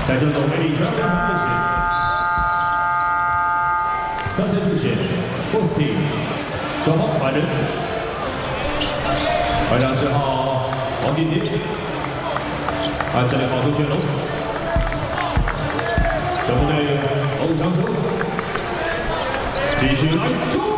在这种美丽全场面前，3赛出线 ，Both Team， 双方5人，排长10号黄金蝶，这里保护卷龙，守护队欧长球，继续来冲！